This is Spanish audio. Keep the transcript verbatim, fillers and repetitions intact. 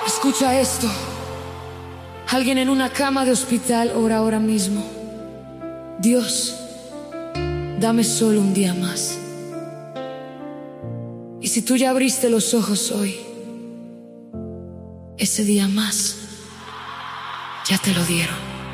Escucha esto. Alguien en una cama de hospital ora ahora mismo. Dios, dame solo un día más. Y si tú ya abriste los ojos hoy, ese día más ya te lo dieron.